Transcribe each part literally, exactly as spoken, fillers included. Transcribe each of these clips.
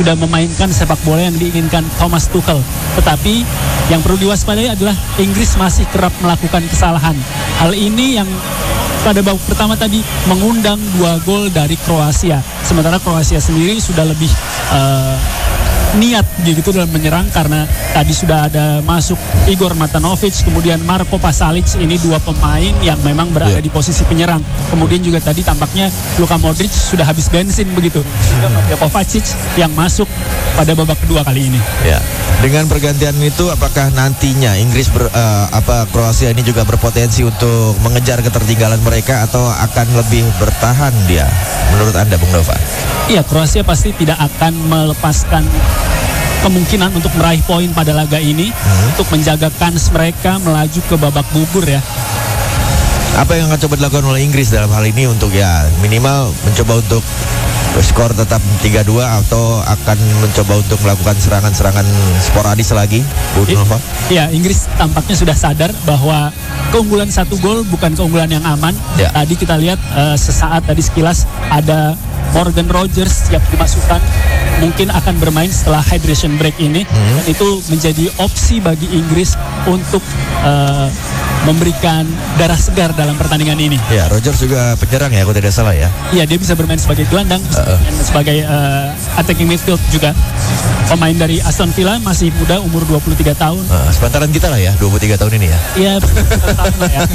sudah memainkan sepak bola yang diinginkan Thomas Tuchel. Tetapi yang perlu diwaspadai adalah Inggris masih kerap melakukan kesalahan. Hal ini yang pada babak pertama tadi mengundang dua gol dari Kroasia. Sementara Kroasia sendiri sudah lebih uh, niat gitu dalam menyerang karena tadi sudah ada masuk Igor Matanovic, kemudian Marko Pasalic, ini dua pemain yang memang berada yeah. di posisi penyerang. Kemudian juga tadi tampaknya Luka Modric sudah habis bensin begitu. Mateo Kovacic yang masuk pada babak kedua kali ini. Ya. Dengan pergantian itu apakah nantinya Inggris ber, uh, apa Kroasia ini juga berpotensi untuk mengejar ketertinggalan mereka atau akan lebih bertahan dia? Menurut Anda, Bung Nova? Iya, Kroasia pasti tidak akan melepaskan kemungkinan untuk meraih poin pada laga ini hmm. untuk menjaga kans mereka melaju ke babak gugur ya. Apa yang akan coba dilakukan oleh Inggris dalam hal ini untuk ya minimal mencoba untuk skor tetap tiga dua atau akan mencoba untuk melakukan serangan-serangan sporadis lagi, Bu Nova? Iya, Inggris tampaknya sudah sadar bahwa keunggulan satu gol bukan keunggulan yang aman. Ya. Tadi kita lihat uh, sesaat tadi sekilas ada Morgan Rogers siap dimasukkan, mungkin akan bermain setelah hydration break ini. Hmm. Itu menjadi opsi bagi Inggris untuk uh, memberikan darah segar dalam pertandingan ini. Ya, Rogers juga penyerang ya, kalau tidak salah ya. Iya, dia bisa bermain sebagai gelandang, uh, uh. sebagai uh, attacking midfield juga. Pemain dari Aston Villa, masih muda, umur dua puluh tiga tahun. Uh, sepantaran kita lah ya, dua puluh tiga tahun ini ya. Iya, tahun lah ya.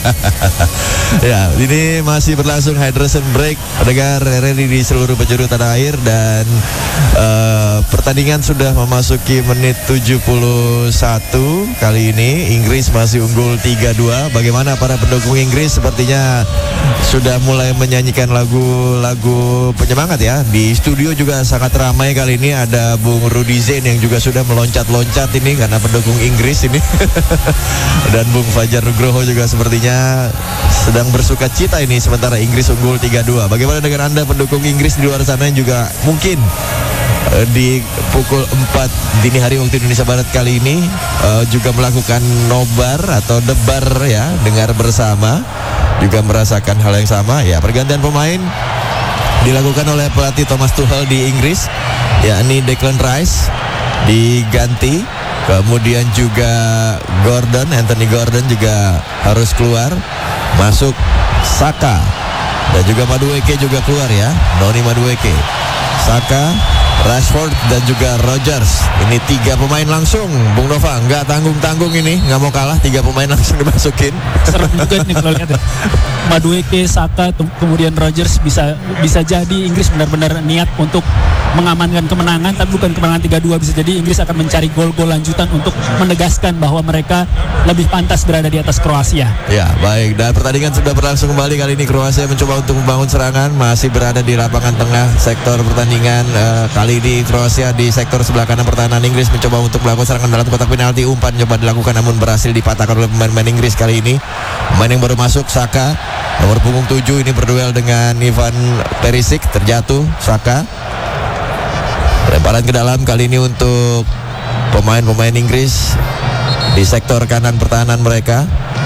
Ya, ini masih berlangsung hydration break. Pendengar ready di seluruh penjuru tanah air dan uh, pertandingan sudah memasuki menit tujuh puluh satu. Kali ini Inggris masih unggul tiga dua. Bagaimana para pendukung Inggris? Sepertinya sudah mulai menyanyikan lagu-lagu penyemangat ya. Di studio juga sangat ramai kali ini, ada Bung Rudy Zain yang juga sudah meloncat-loncat ini karena pendukung Inggris ini. Dan Bung Fajar Nugroho juga sepertinya sedang bersuka cita ini sementara Inggris unggul tiga dua. Bagaimana dengan Anda pendukung Inggris di luar sana yang juga mungkin uh, di pukul empat dini hari waktu Indonesia Barat kali ini uh, juga melakukan nobar atau debar ya, dengar bersama, juga merasakan hal yang sama ya. Pergantian pemain dilakukan oleh pelatih Thomas Tuchel di Inggris, yakni Declan Rice diganti, kemudian juga Gordon, Anthony Gordon juga harus keluar, masuk Saka dan juga Madueke juga keluar ya, Noni Madueke, Saka, Rashford dan juga Rogers. Ini tiga pemain langsung, Bung Nova, nggak tanggung-tanggung ini, nggak mau kalah, tiga pemain langsung dimasukin. Serem juga nih kalau lihat ya. Madueke, Saka, kemudian Rogers, bisa bisa jadi Inggris benar-benar niat untuk mengamankan kemenangan, tapi bukan kemenangan tiga dua, bisa jadi Inggris akan mencari gol-gol lanjutan untuk menegaskan bahwa mereka lebih pantas berada di atas Kroasia. Ya, baik, dan pertandingan sudah berlangsung kembali. Kali ini Kroasia mencoba untuk membangun serangan, masih berada di lapangan tengah sektor pertandingan. Uh, kali ini Kroasia di sektor sebelah kanan pertahanan Inggris mencoba untuk melakukan serangan dalam kotak penalti. Umpan coba dilakukan namun berhasil dipatahkan oleh pemain-pemain Inggris kali ini. Pemain yang baru masuk, Saka, nomor punggung tujuh, ini berduel dengan Ivan Perisic, terjatuh Saka. Lemparan ke dalam kali ini untuk pemain-pemain Inggris di sektor kanan pertahanan mereka.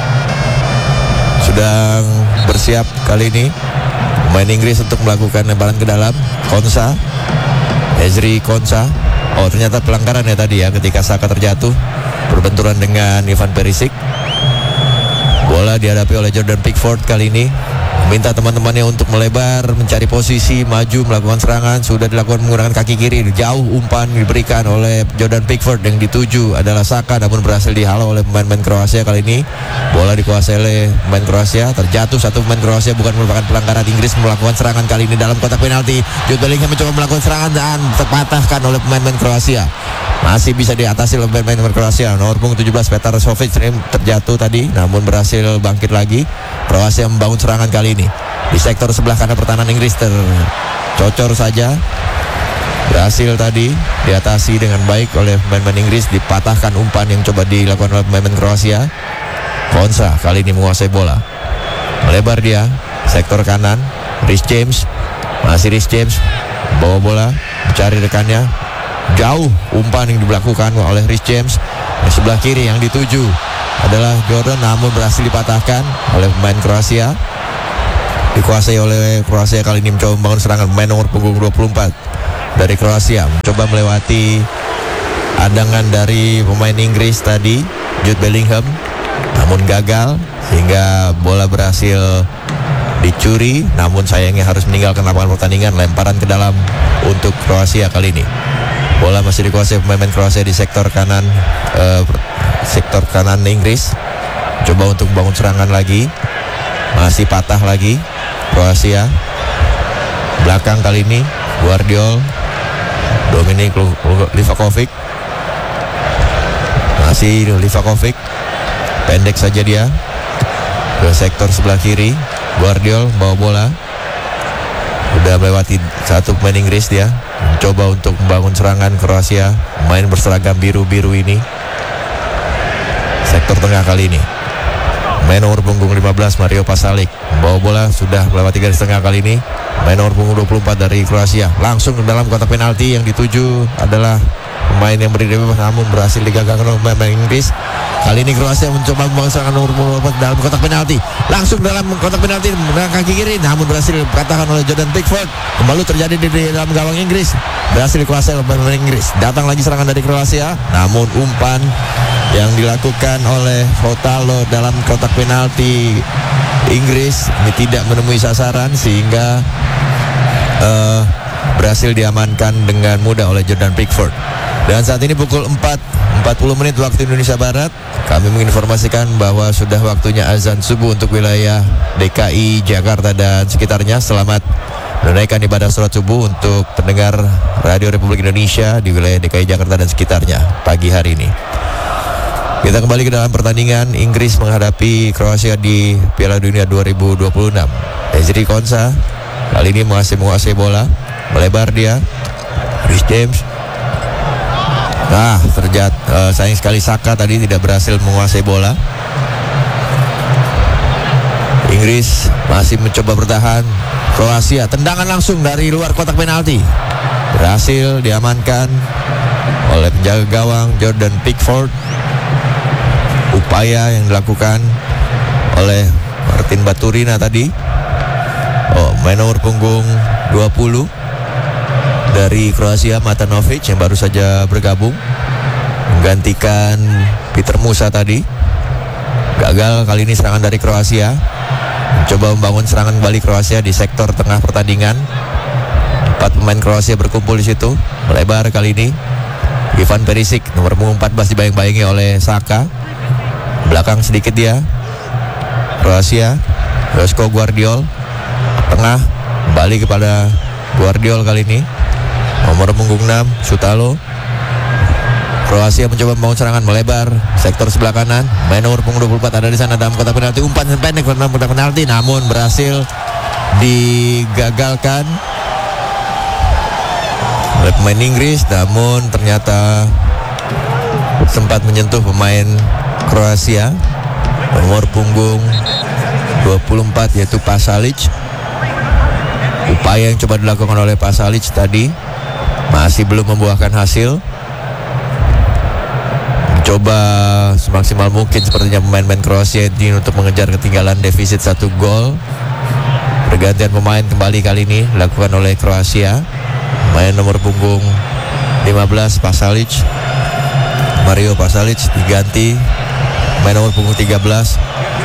Sedang bersiap kali ini pemain Inggris untuk melakukan lemparan ke dalam. Konsa, Ezri Konsa. Oh, ternyata pelanggaran ya tadi ya ketika Saka terjatuh berbenturan dengan Ivan Perisic. Bola dihadapi oleh Jordan Pickford kali ini, minta teman-temannya untuk melebar, mencari posisi, maju, melakukan serangan. Sudah dilakukan menggunakan kaki kiri, jauh umpan diberikan oleh Jordan Pickford. Yang dituju adalah Saka, namun berhasil dihalau oleh pemain-pemain Kroasia kali ini. Bola dikuasai oleh pemain Kroasia, terjatuh satu pemain Kroasia, bukan merupakan pelanggaran. Inggris melakukan serangan kali ini dalam kotak penalti. Jude Bellingham mencoba melakukan serangan dan terpatahkan oleh pemain-pemain Kroasia. Masih bisa diatasi oleh pemain-pemain Kroasia. Nomor punggung tujuh belas Petar Sovic terjatuh tadi, namun berhasil bangkit lagi. Kroasia membangun serangan kali ini di sektor sebelah kanan pertahanan Inggris, tercocor saja. Berhasil tadi diatasi dengan baik oleh pemain-pemain Inggris. Dipatahkan umpan yang coba dilakukan oleh pemain-pemain Kroasia. Konsa kali ini menguasai bola, melebar dia sektor kanan. Reece James, masih Reece James bawa bola, mencari rekannya. Jauh umpan yang dilakukan oleh Reece James. Di sebelah kiri yang dituju adalah Gordon, namun berhasil dipatahkan oleh pemain Kroasia. Dikuasai oleh Kroasia kali ini mencoba membangun serangan pemain nomor punggung dua puluh empat dari Kroasia, mencoba melewati adangan dari pemain Inggris tadi, Jude Bellingham, namun gagal sehingga bola berhasil dicuri, namun sayangnya harus meninggalkan lapangan pertandingan. Lemparan ke dalam untuk Kroasia kali ini. Bola masih dikuasai pemain Kroasia di sektor kanan, uh, sektor kanan Inggris. Coba untuk bangun serangan lagi, masih patah lagi Kroasia. Belakang kali ini Guardiol, Dominik Livakovic, masih Livakovic, pendek saja dia ke sektor sebelah kiri. Guardiol bawa bola, udah melewati satu pemain Inggris dia, mencoba untuk membangun serangan Kroasia. Main berseragam biru-biru ini, sektor tengah kali ini. Main nomor punggung lima belas Mario Pasalic membawa bola, sudah melewati garis tengah kali ini. Main nomor punggung dua puluh empat dari Kroasia langsung ke dalam kotak penalti. Yang dituju adalah pemain yang berdiri namun berhasil digagalkan oleh pemain Inggris. Kali ini Kroasia mencoba membangun serangan nomor dua puluh empat dalam kotak penalti, langsung dalam kotak penalti menggunakan kaki kiri, namun berhasil dikatakan oleh Jordan Pickford. Kembali terjadi di dalam gawang Inggris, berhasil dikuasai oleh pemain Inggris. Datang lagi serangan dari Kroasia, namun umpan yang dilakukan oleh Fotalo dalam kotak penalti Inggris ini tidak menemui sasaran sehingga uh, berhasil diamankan dengan mudah oleh Jordan Pickford. Dan saat ini pukul empat empat puluh menit waktu Indonesia Barat, kami menginformasikan bahwa sudah waktunya azan subuh untuk wilayah D K I Jakarta dan sekitarnya. Selamat menunaikan ibadah sholat subuh untuk pendengar Radio Republik Indonesia di wilayah D K I Jakarta dan sekitarnya pagi hari ini. Kita kembali ke dalam pertandingan. Inggris menghadapi Kroasia di Piala Dunia dua ribu dua puluh enam. Ezri Konsa kali ini masih menguasai bola, melebar dia. Reece James. Nah, terjat uh, sayang sekali Saka tadi tidak berhasil menguasai bola. Inggris masih mencoba bertahan. Kroasia tendangan langsung dari luar kotak penalti, berhasil diamankan oleh penjaga gawang Jordan Pickford. Upaya yang dilakukan oleh Martin Baturina tadi. Oh, main nomor punggung dua puluh dari Kroasia, Matanovic, yang baru saja bergabung menggantikan Peter Musa tadi. Gagal kali ini serangan dari Kroasia. Mencoba membangun serangan kembali Kroasia di sektor tengah pertandingan. Empat pemain Kroasia berkumpul di situ. Melebar kali ini Ivan Perisic, nomor punggung empat belas, dibayang-bayangi oleh Saka. Belakang sedikit dia Kroasia, Joško Guardiol. Tengah kembali kepada Guardiol kali ini, nomor punggung enam Sutalo. Kroasia mencoba membangun serangan, melebar sektor sebelah kanan. Main nomor punggung dua puluh empat ada di sana dalam kotak penalti. Umpan pendek dalam kotak penalti, namun berhasil digagalkan oleh pemain Inggris. Namun ternyata sempat menyentuh pemain Kroasia, nomor punggung dua puluh empat yaitu Pasalic. Upaya yang coba dilakukan oleh Pasalic tadi masih belum membuahkan hasil. Coba semaksimal mungkin sepertinya pemain-pemain Kroasia ini untuk mengejar ketinggalan defisit satu gol. Pergantian pemain kembali kali ini dilakukan oleh Kroasia. Main nomor punggung lima belas Pasalic, Mario Pasalic diganti. Main nomor punggung tiga belas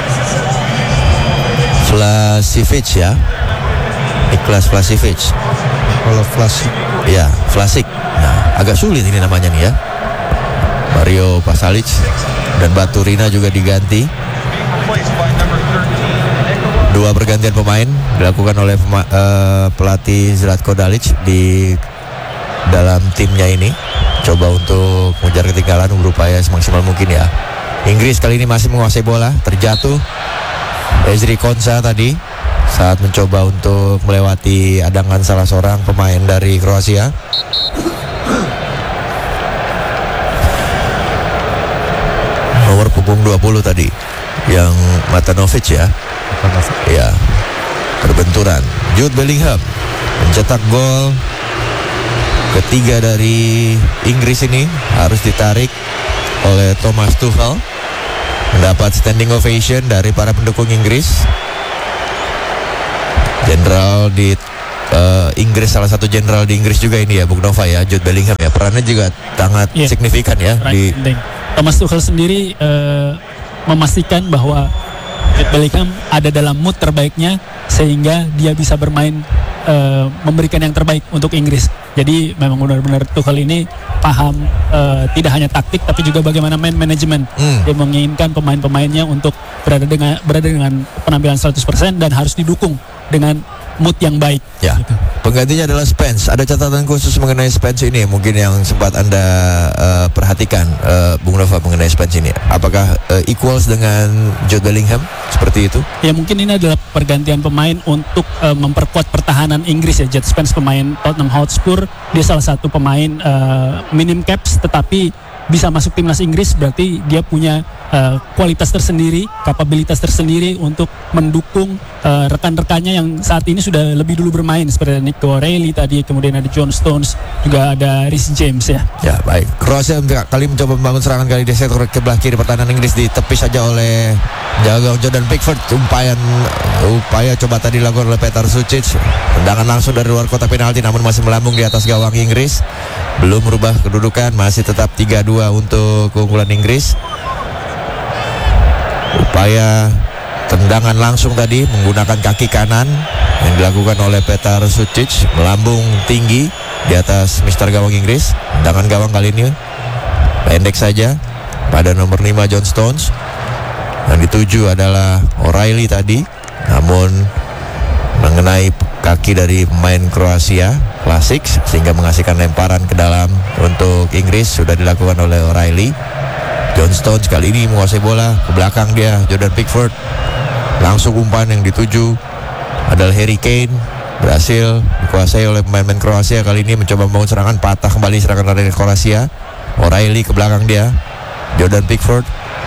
Vlasic ya, Niklas Vlasic. Kalau Vlasic, ya Vlasic. Nah, agak sulit ini namanya nih ya. Mario Pasalic dan Baturina juga diganti. Dua pergantian pemain dilakukan oleh pema- uh, pelatih Zlatko Dalic di dalam timnya ini. Coba untuk mengejar ketinggalan, berupaya semaksimal mungkin ya. Inggris kali ini masih menguasai bola. Terjatuh Ezri Konsa tadi saat mencoba untuk melewati adangan salah seorang pemain dari Kroasia. Nomor punggung dua puluh tadi yang Matanovic ya. Ya, berbenturan. Jude Bellingham mencetak gol ketiga dari Inggris ini, harus ditarik oleh Thomas Tuchel. Mendapat standing ovation dari para pendukung Inggris. Jenderal di uh, Inggris, salah satu jenderal di Inggris juga ini ya, Bung Nova ya, Jude Bellingham ya, perannya juga sangat yeah. signifikan ya. Di... Thomas Tuchel sendiri uh, memastikan bahwa Jude Bellingham ada dalam mood terbaiknya sehingga dia bisa bermain uh, memberikan yang terbaik untuk Inggris. Jadi memang benar-benar Tuchel ini paham uh, tidak hanya taktik tapi juga bagaimana main manajemen. Hmm. Dia menginginkan pemain-pemainnya untuk berada dengan berada dengan penampilan seratus persen dan harus didukung dengan mood yang baik. Ya. Gitu. Penggantinya adalah Spence. Ada catatan khusus mengenai Spence ini mungkin yang sempat Anda uh, perhatikan, uh, Bung Nova, mengenai Spence ini. Apakah uh, equals dengan Jude Bellingham seperti itu? Ya, mungkin ini adalah pergantian pemain untuk uh, memperkuat pertahanan Inggris ya. Jude Spence pemain Tottenham Hotspur, dia salah satu pemain uh, minim caps tetapi bisa masuk timnas Inggris, berarti dia punya uh, kualitas tersendiri, kapabilitas tersendiri untuk mendukung uh, rekan-rekannya yang saat ini sudah lebih dulu bermain seperti Nico O'Reilly tadi, kemudian ada John Stones, juga ada Reece James ya. Ya, baik. Kroasia kali mencoba membangun serangan kali di sektor sebelah kiri pertahanan Inggris, ditepis saja oleh jaga Jordan Pickford. Umpayan upaya coba tadi dilakukan oleh Petar Sucic. Tendangan langsung dari luar kotak penalti namun masih melambung di atas gawang Inggris. Belum merubah kedudukan, masih tetap tiga dua untuk keunggulan Inggris. Upaya tendangan langsung tadi menggunakan kaki kanan yang dilakukan oleh Petar Sucic, melambung tinggi di atas mister gawang Inggris. Tendangan gawang kali ini pendek saja pada nomor lima John Stones. Yang dituju adalah O'Reilly tadi, namun mengenai kaki dari pemain Kroasia klasik sehingga menghasilkan lemparan ke dalam untuk Inggris. Sudah dilakukan oleh O'Reilly. John Stones kali ini menguasai bola, ke belakang dia Jordan Pickford, langsung umpan yang dituju adalah Harry Kane, berhasil dikuasai oleh pemain-pemain Kroasia. Kali ini mencoba membangun serangan, patah kembali serangan dari Kroasia. O'Reilly ke belakang dia, Jordan Pickford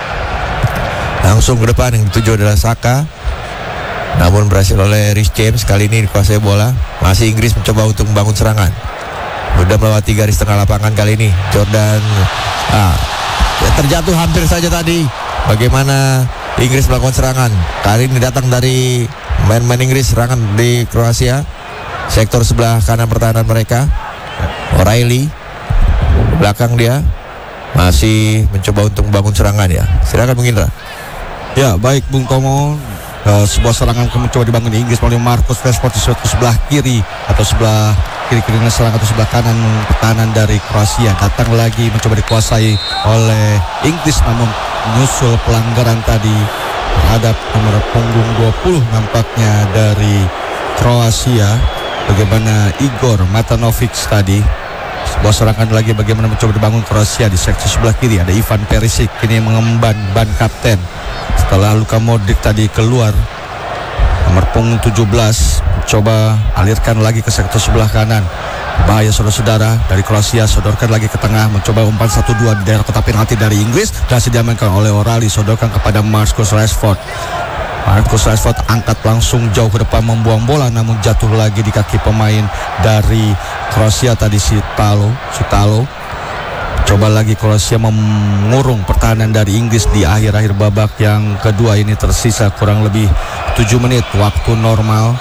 langsung ke depan, yang dituju adalah Saka, namun berhasil oleh Reece James. Kali ini dikuasai bola, masih Inggris mencoba untuk membangun serangan. Sudah melewati garis tengah lapangan kali ini Jordan ah, terjatuh hampir saja tadi. Bagaimana Inggris melakukan serangan kali ini datang dari main-main Inggris, serangan di Kroasia sektor sebelah kanan pertahanan mereka. O'Reilly belakang dia masih mencoba untuk membangun serangan ya. Silakan Bung Indra. Ya, baik Bung Tomo. Uh, sebuah serangan mencoba dibangun di Inggris melalui Marcus Rashford di sebelah kiri atau sebelah kiri-kiri serang atau sebelah kanan pertahanan dari Kroasia. Datang lagi mencoba dikuasai oleh Inggris, namun menyusul pelanggaran tadi terhadap nomor punggung dua puluh nampaknya dari Kroasia. Bagaimana Igor Matanovic tadi. Sebuah serangan lagi bagaimana mencoba dibangun Kroasia di sektor sebelah kiri. Ada Ivan Perisic kini mengemban ban kapten setelah Luka Modric tadi keluar. Nomor punggung tujuh belas coba alirkan lagi ke sektor sebelah kanan. Bahaya saudara-saudara dari Kroasia, sodorkan lagi ke tengah, mencoba umpan satu dua di daerah kotak penalti dari Inggris. Berhasil diamankan oleh O'Reilly, sodorkan kepada Marcus Rashford. Marcus Rashford angkat langsung jauh ke depan membuang bola, namun jatuh lagi di kaki pemain dari Kroasia tadi, Sitalo. Sitalo. Coba lagi Kroasia mengurung pertahanan dari Inggris di akhir-akhir babak yang kedua ini. Tersisa kurang lebih tujuh menit waktu normal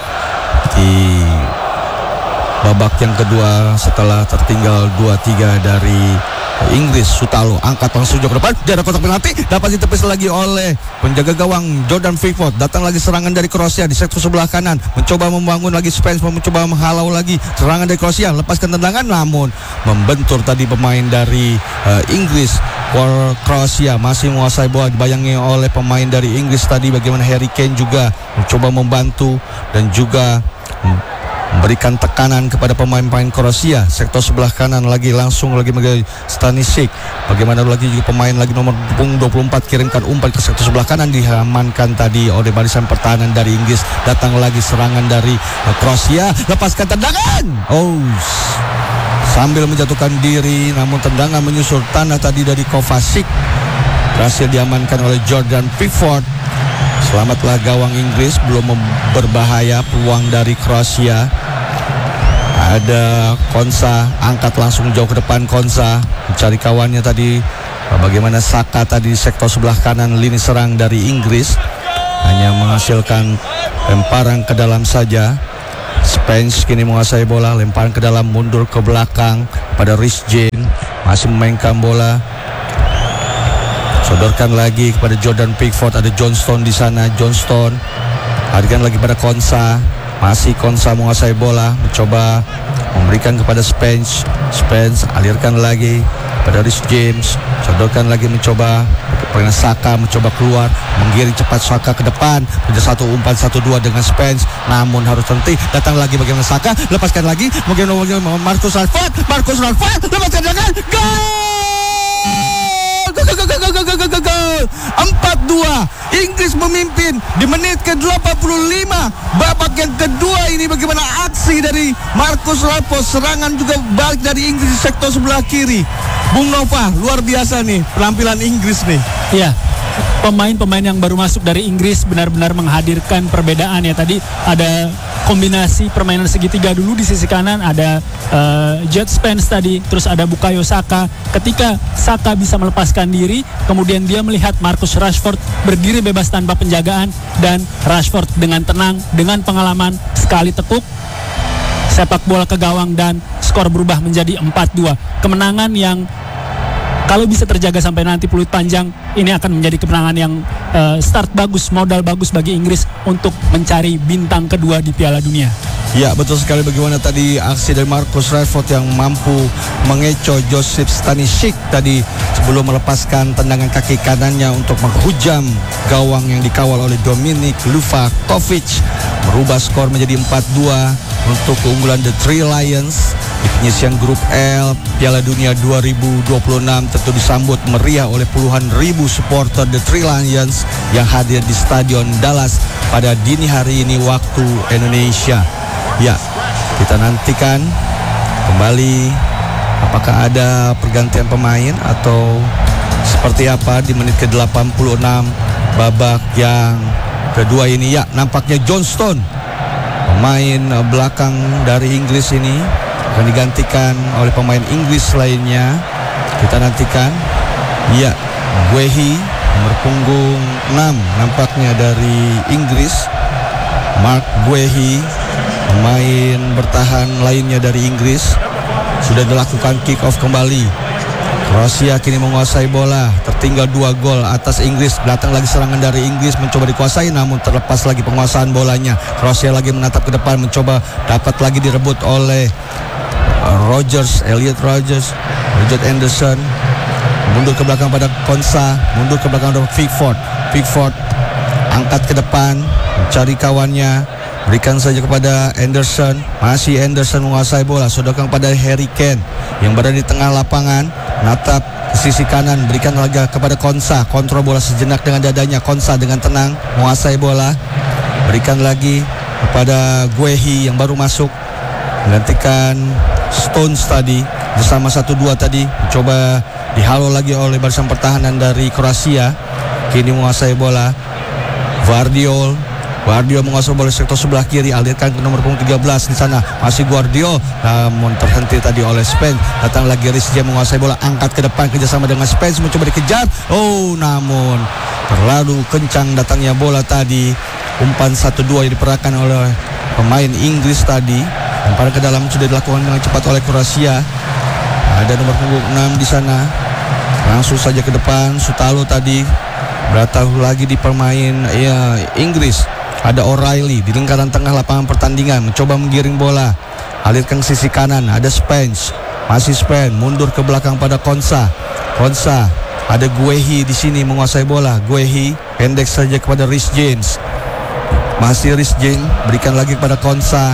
di babak yang kedua setelah tertinggal dua tiga dari Inggris. Sutalo angkat langsung jauh ke depan, daerah kotak penalti, dapat ditepis lagi oleh penjaga gawang Jordan Pickford. Datang lagi serangan dari Kroasia di sektor sebelah kanan, mencoba membangun lagi Spence, mencoba menghalau lagi serangan dari Kroasia, lepaskan tendangan namun membentur tadi pemain dari uh, Inggris. Kroasia masih menguasai bola, dibayangi oleh pemain dari Inggris tadi. Bagaimana Harry Kane juga mencoba membantu dan juga memberikan tekanan kepada pemain-pemain Kroasia. Sektor sebelah kanan lagi langsung lagi bagi Stanisic. Bagaimana lagi juga pemain lagi nomor punggung dua puluh empat kirimkan umpan ke sektor sebelah kanan, diamankan tadi oleh barisan pertahanan dari Inggris. Datang lagi serangan dari Kroasia, lepaskan tendangan. Oh, sambil menjatuhkan diri, namun tendangan menyusul tanah tadi dari Kovacic. Berhasil diamankan oleh Jordan Pickford. Selamatlah gawang Inggris, belum berbahaya peluang dari Kroasia. Ada Konsa, angkat langsung jauh ke depan Konsa, mencari kawannya tadi. Bagaimana Saka tadi di sektor sebelah kanan lini serang dari Inggris, hanya menghasilkan lemparan ke dalam saja. Spence kini menguasai bola, lemparan ke dalam, mundur ke belakang pada Rhys James, masih memainkan bola. Sodorkan lagi kepada Jordan Pickford, ada Johnston di sana. Johnston alirkan lagi pada Konsa, masih Konsa menguasai bola, mencoba memberikan kepada Spence. Spence alirkan lagi pada Rhys James, sodorkan lagi, mencoba pada Saka, mencoba keluar, menggiring cepat Saka ke depan. Ada satu umpan satu dua dengan Spence, namun harus henti. Datang lagi bagaimana Saka, lepaskan lagi, mungkin Marcus Rashford, Marcus Rashford lepaskan jangan, gol! empat dua, Inggris memimpin di menit ke delapan puluh lima. Babak yang kedua ini bagaimana aksi dari Marcus Rashford, serangan juga balik dari Inggris di sektor sebelah kiri. Bung Nova, luar biasa nih penampilan Inggris nih. Iya, pemain-pemain yang baru masuk dari Inggris benar-benar menghadirkan perbedaan ya. Tadi ada kombinasi permainan segitiga dulu di sisi kanan, ada uh, Jed Spence tadi, terus ada Bukayo Saka. Ketika Saka bisa melepaskan diri, kemudian dia melihat Marcus Rashford berdiri bebas tanpa penjagaan, dan Rashford dengan tenang, dengan pengalaman, sekali tekuk, sepak bola ke gawang, dan skor berubah menjadi empat dua. Kemenangan yang kalau bisa terjaga sampai nanti peluit panjang, ini akan menjadi kemenangan yang uh, start bagus, modal bagus bagi Inggris untuk mencari bintang kedua di Piala Dunia. Ya, betul sekali. Bagaimana tadi aksi dari Marcus Rashford yang mampu mengecoh Josip Stanisic tadi sebelum melepaskan tendangan kaki kanannya untuk menghujam gawang yang dikawal oleh Dominik Livakovic, merubah skor menjadi empat dua untuk keunggulan The Three Lions. Di penyisian grup L Piala Dunia dua ribu dua puluh enam tentu disambut meriah oleh puluhan ribu supporter The Three Lions yang hadir di Stadion Dallas pada dini hari ini waktu Indonesia. Ya, kita nantikan kembali apakah ada pergantian pemain atau seperti apa di menit ke delapan puluh enam babak yang kedua ini. Ya, nampaknya Johnston, pemain belakang dari Inggris ini, akan digantikan oleh pemain Inggris lainnya. Kita nantikan. Ya, Guehi nomor punggung enam nampaknya dari Inggris. Mark Guehi, pemain bertahan lainnya dari Inggris. Sudah dilakukan kick off kembali. Kroasia kini menguasai bola, tertinggal dua gol atas Inggris. Datang lagi serangan dari Inggris, mencoba dikuasai namun terlepas lagi penguasaan bolanya. Kroasia lagi menatap ke depan, mencoba dapat lagi direbut oleh Rogers, Elliot Rogers, Richard Anderson, mundur ke belakang pada Konsa, mundur ke belakang pada Pickford. Pickford angkat ke depan, mencari kawannya, berikan saja kepada Anderson. Masih Anderson menguasai bola, sodorkan pada Harry Kane yang berada di tengah lapangan, natap ke sisi kanan, berikan lagi kepada Konsa, kontrol bola sejenak dengan dadanya. Konsa dengan tenang menguasai bola, berikan lagi kepada Guehi yang baru masuk, menggantikan Stones tadi bersama satu dua tadi, mencoba dihalau lagi oleh barisan pertahanan dari Kroasia. Kini menguasai bola Gvardiol. Gvardiol menguasai bola sektor sebelah kiri, alirkan ke nomor punggung tiga belas di sana. Masih Gvardiol, namun terhenti tadi oleh Spence. Datang lagi Rhys James menguasai bola, angkat ke depan kerjasama dengan Spence, mencoba dikejar. Oh, namun terlalu kencang datangnya bola tadi. Umpan satu dua yang diperahkan oleh pemain Inggris tadi. Lemparan ke dalam sudah dilakukan dengan cepat oleh Kroasia. Ada nomor punggung enam di sana. Langsung saja ke depan. Sutalo tadi bertahu lagi di pemain ya, Inggris. Ada O'Reilly di lingkaran tengah lapangan pertandingan, mencoba menggiring bola, alirkan ke sisi kanan. Ada Spence, masih Spence, mundur ke belakang pada Konsa. Konsa, ada Guehi di sini menguasai bola. Guehi pendek saja kepada Rhys James. Masih Rhys James, berikan lagi kepada Konsa.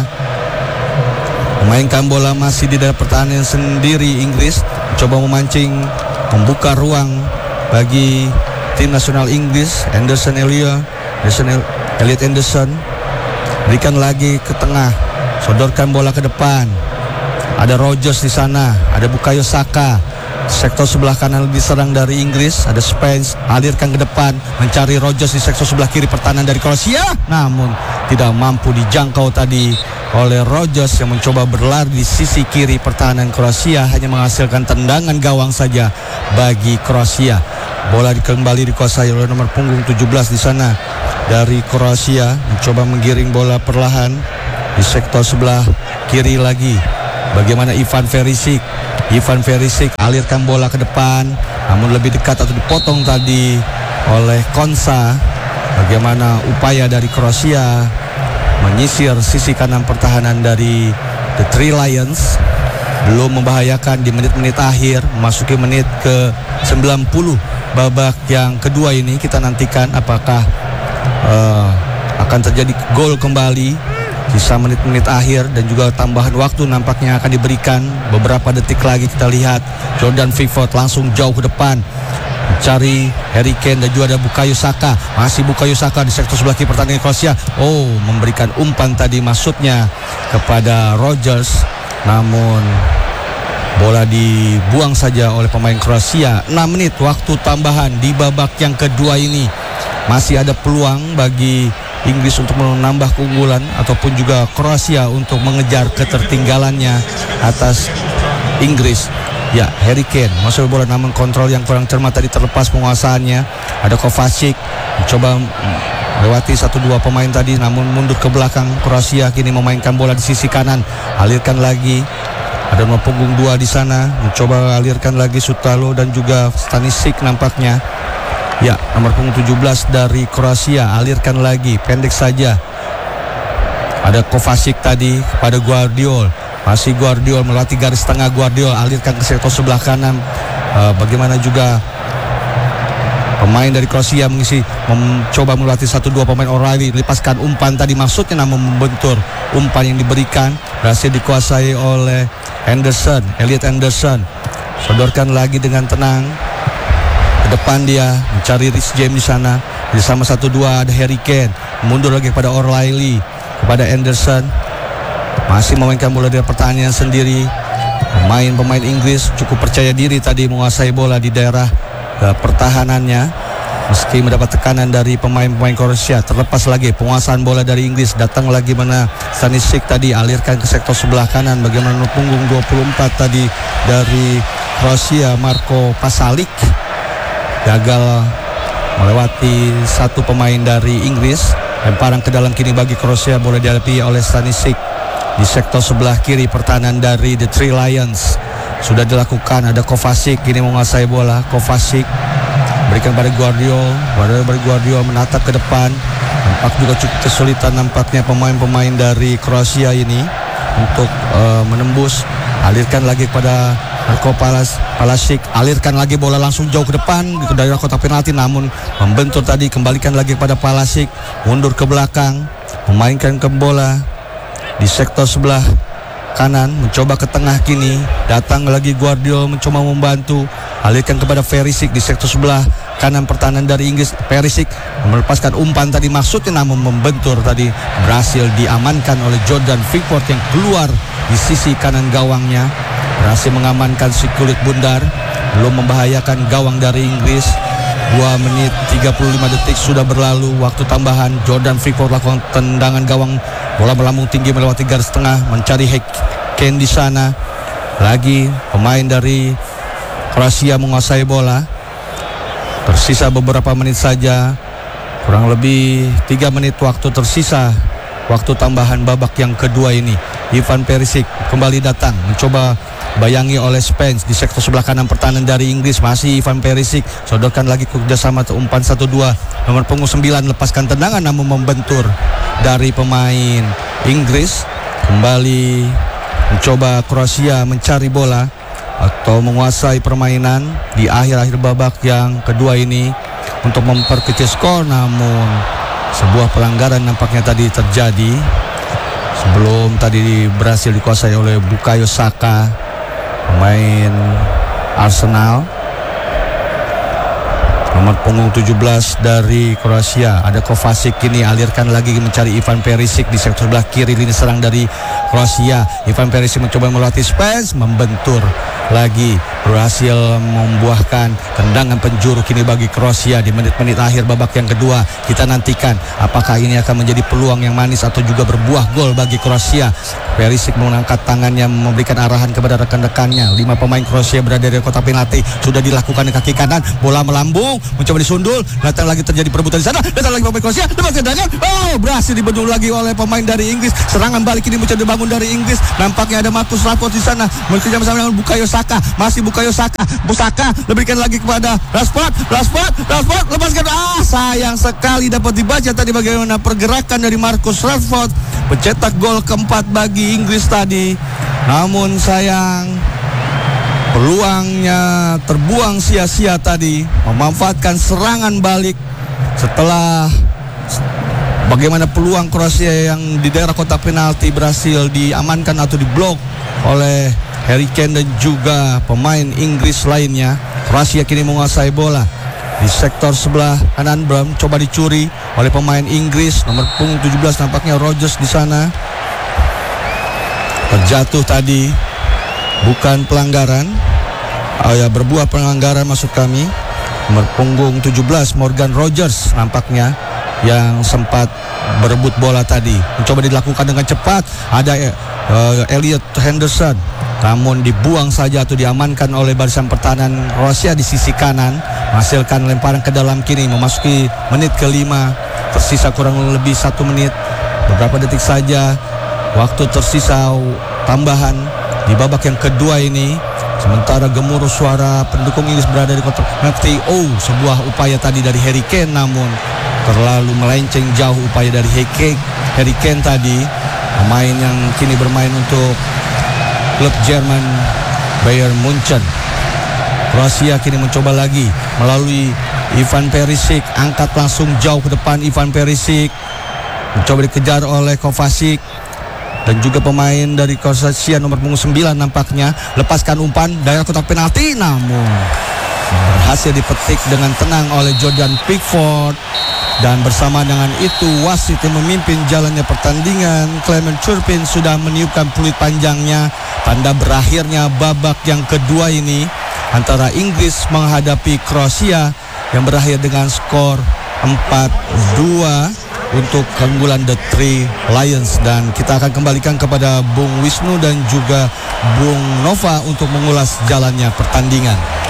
Memainkan bola masih di dalam pertahanan sendiri Inggris, mencoba memancing, membuka ruang bagi tim nasional Inggris. Anderson Elliot, Anderson Elliot Anderson, berikan lagi ke tengah, sodorkan bola ke depan. Ada Rogers di sana, ada Bukayo Saka. Sektor sebelah kanan diserang dari Inggris, ada Spence, alirkan ke depan, mencari Rogers di sektor sebelah kiri pertahanan dari Kroasia, namun tidak mampu dijangkau tadi oleh Rogers yang mencoba berlari di sisi kiri pertahanan Kroasia, hanya menghasilkan tendangan gawang saja bagi Kroasia. Bola kembali dikuasai oleh nomor punggung tujuh belas di sana dari Kroasia, mencoba menggiring bola perlahan. Di sektor sebelah kiri lagi, bagaimana Ivan Perisic. Ivan Perisic alirkan bola ke depan, namun lebih dekat atau dipotong tadi oleh Konsa. Bagaimana upaya dari Kroasia menyisir sisi kanan pertahanan dari The Three Lions. Belum membahayakan di menit-menit akhir, memasuki menit ke sembilan puluh babak yang kedua ini. Kita nantikan apakah uh, akan terjadi gol kembali. Sisa menit-menit akhir dan juga tambahan waktu nampaknya akan diberikan. Beberapa detik lagi kita lihat Jordan Pickford langsung jauh ke depan mencari Harry Kane dan juga ada Bukayo Saka. Masih Bukayo Saka di sektor sebelah kiri pertandingan Kroasia. Oh, memberikan umpan tadi maksudnya kepada Rodgers, namun bola dibuang saja oleh pemain Kroasia. enam menit waktu tambahan di babak yang kedua ini. Masih ada peluang bagi Inggris untuk menambah keunggulan ataupun juga Kroasia untuk mengejar ketertinggalannya atas Inggris. Ya, Harry Kane masuk bola namun kontrol yang kurang cermat tadi, terlepas penguasaannya. Ada Kovacic mencoba melewati satu dua pemain tadi namun mundur ke belakang. Kroasia kini memainkan bola di sisi kanan, alirkan lagi. Ada nomor punggung dua di sana, mencoba alirkan lagi Sutalo dan juga Stanisic nampaknya. Ya, nomor punggung tujuh belas dari Kroasia alirkan lagi, pendek saja. Ada Kovacic tadi kepada Guardiol. Masih Guardiol melatih garis tengah. Guardiol alirkan ke sektor sebelah kanan. uh, Bagaimana juga pemain dari Kroasia mengisi, mencoba melatih satu dua pemain. O'Reilly lepaskan umpan tadi maksudnya namun membentur. Umpan yang diberikan berhasil dikuasai oleh Anderson, Elliot Anderson. Sodorkan lagi dengan tenang ke depan, dia mencari Rhys James di sana. Bersama satu dua ada Harry Kane, mundur lagi kepada O'Reilly, kepada Anderson. Masih memainkan bola dari pertahanan sendiri. Pemain-pemain Inggris cukup percaya diri tadi menguasai bola di daerah uh, pertahanannya. Meski mendapat tekanan dari pemain-pemain Kroasia. Terlepas lagi penguasaan bola dari Inggris. Datang lagi mana Stanisic tadi, alirkan ke sektor sebelah kanan. Bagaimana punggung dua puluh empat tadi dari Kroasia, Marko Pasalic, gagal melewati satu pemain dari Inggris. Lemparan ke dalam kini bagi Kroasia, bola dihadapi oleh Stanisic di sektor sebelah kiri pertahanan dari The Three Lions. Sudah dilakukan, ada Kovacic kini menguasai bola. Kovacic berikan pada Guardiol, pada Guardiol menatap ke depan. Nampak juga cukup kesulitan nampaknya pemain-pemain dari Kroasia ini untuk uh, menembus. Alirkan lagi kepada Marko Palasic, alirkan lagi bola langsung jauh ke depan di daerah kotak penalti, namun membentur tadi. Kembalikan lagi kepada Palasic, mundur ke belakang, memainkan ke bola di sektor sebelah kanan, mencoba ke tengah kini. Datang lagi Guardiol mencoba membantu, alirkan kepada Perisic di sektor sebelah kanan pertahanan dari Inggris. Perisic melepaskan umpan tadi maksudnya namun membentur tadi, berhasil diamankan oleh Jordan Pickford yang keluar di sisi kanan gawangnya. Berhasil mengamankan si kulit bundar, belum membahayakan gawang dari Inggris. Dua menit tiga puluh lima detik sudah berlalu. Waktu tambahan, Jordan Pickford lakukan tendangan gawang, bola melambung tinggi melewati garis tengah, mencari Kane di sana. Lagi pemain dari Kroasia menguasai bola. Tersisa beberapa menit saja, kurang lebih tiga menit waktu tersisa waktu tambahan babak yang kedua ini. Ivan Perisic kembali datang, mencoba bayangi oleh Spence di sektor sebelah kanan pertahanan dari Inggris. Masih Ivan Perisic, sodorkan lagi kerjasama umpan satu dua. Nomor punggung sembilan lepaskan tendangan namun membentur dari pemain Inggris. Kembali mencoba Kroasia mencari bola atau menguasai permainan di akhir-akhir babak yang kedua ini untuk memperkecil skor, namun sebuah pelanggaran nampaknya tadi terjadi sebelum tadi berhasil dikuasai oleh Bukayo Saka, pemain Arsenal. Nomor punggung tujuh belas dari Kroasia, ada Kovacic kini alirkan lagi mencari Ivan Perisic di sektor sebelah kiri lini serang dari Kroasia. Ivan Perisic mencoba melatih Spence, membentur lagi berhasil membuahkan tendangan penjuru kini bagi Kroasia di menit-menit akhir babak yang kedua. Kita nantikan apakah ini akan menjadi peluang yang manis atau juga berbuah gol bagi Kroasia. Perisic mengangkat tangannya memberikan arahan kepada rekan-rekannya. Lima pemain Kroasia berada di kotak penalti. Sudah dilakukan di kaki kanan, bola melambung, mencoba disundul, datang lagi terjadi perebutan di sana, datang lagi pemain Kroasia, lepas tendangan, oh berhasil dibendung lagi oleh pemain dari Inggris. Serangan balik ini mencoba dibangun dari Inggris. Nampaknya ada Marcus Rashford di sana, bekerja bersama dengan Bukayo Saka, masih Bukayo Saka, Busaka lebihkan lagi kepada Rashford, Rashford, Rashford, lepaskan, ah sayang sekali dapat dibaca tadi bagaimana pergerakan dari Marcus Rashford, pencetak gol keempat bagi Inggris tadi. Namun sayang, peluangnya terbuang sia-sia tadi, memanfaatkan serangan balik setelah bagaimana peluang Kroasia yang di daerah kotak penalti berhasil diamankan atau diblok oleh Harry Kane dan juga pemain Inggris lainnya. Kroasia kini menguasai bola di sektor sebelah kanan. Bram coba dicuri oleh pemain Inggris nomor punggung tujuh belas, nampaknya Rodgers di sana. Terjatuh tadi, bukan pelanggaran. Oh ya, berbuah pelanggaran maksud kami. Nomor punggung tujuh belas Morgan Rodgers nampaknya yang sempat berebut bola tadi. Mencoba dilakukan dengan cepat. Ada uh, Elliot Henderson, namun dibuang saja atau diamankan oleh barisan pertahanan Kroasia di sisi kanan. Menghasilkan lemparan ke dalam kini. Memasuki menit kelima, tersisa kurang lebih satu menit. Beberapa detik saja waktu tersisa tambahan di babak yang kedua ini. Sementara gemuruh suara pendukung Inggris berada di kotak penalti. Oh, sebuah upaya tadi dari Harry Kane, namun terlalu melenceng jauh upaya dari Harry Kane tadi, pemain yang kini bermain untuk klub Jerman Bayern Munchen. Kroasia kini mencoba lagi melalui Ivan Perisic, angkat langsung jauh ke depan. Ivan Perisic mencoba dikejar oleh Kovacic dan juga pemain dari Kroasia nomor punggung sembilan nampaknya. Lepaskan umpan daerah kotak penalti, namun berhasil dipetik dengan tenang oleh Jordan Pickford. Dan bersama dengan itu wasit yang memimpin jalannya pertandingan, Clement Turpin, sudah meniupkan peluit panjangnya. Tanda berakhirnya babak yang kedua ini antara Inggris menghadapi Kroasia yang berakhir dengan skor empat dua untuk keunggulan The Three Lions. Dan kita akan kembalikan kepada Bung Wisnu dan juga Bung Nova untuk mengulas jalannya pertandingan.